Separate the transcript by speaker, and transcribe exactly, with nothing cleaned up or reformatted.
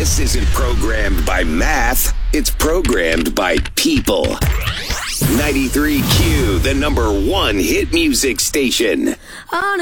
Speaker 1: This isn't programmed by math, it's programmed by people. ninety-three Q, the number one hit music station.
Speaker 2: On